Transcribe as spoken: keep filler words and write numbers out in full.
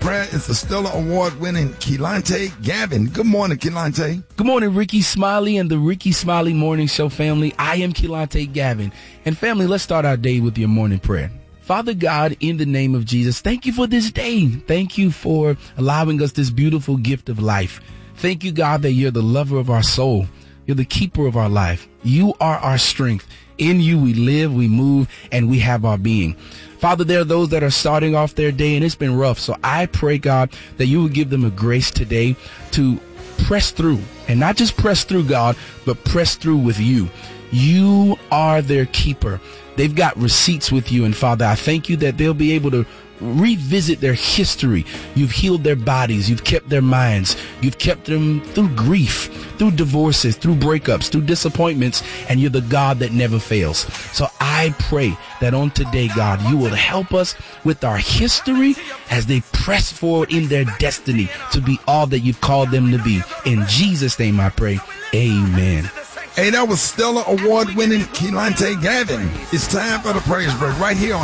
prayer is the Stellar Award-winning Keelante Gavin. Good morning, Keelante. Good morning, Ricky Smiley and the Ricky Smiley Morning Show family. I am Keelante Gavin. And family, let's start our day with your morning prayer. Father God, in the name of Jesus, thank you for this day. Thank you for allowing us this beautiful gift of life. Thank you, God, that you're the lover of our soul. You're the keeper of our life. You are our strength. In you we live, we move, and we have our being. Father, there are those that are starting off their day, and it's been rough. So I pray, God, that you would give them a grace today to press through. And not just press through, God, but press through with you. You are their keeper. They've got receipts with you. And Father, I thank you that they'll be able to revisit their history. You've healed their bodies. You've kept their minds. You've kept them through grief, through divorces, through breakups, through disappointments, and you're the God that never fails. So I pray that on today, God, you will help us with our history as they press forward in their destiny to be all that you've called them to be. In Jesus' name I pray. Amen. Hey, that was Stellar Award-winning Keelante Gavin. It's time for the praise break right here on